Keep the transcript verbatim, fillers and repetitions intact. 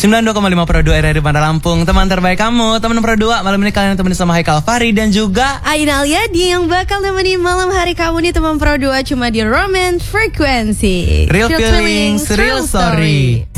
sembilan puluh dua koma lima Pro dua R R I Bandar Lampung. Teman terbaik kamu, teman Pro dua. Malam ini kalian temenin sama Haikal Fahri dan juga Aina Aliadi yang bakal nemenin malam hari kamu nih teman Pro dua cuma di Romance Frequency. Real Feelings, Real Story.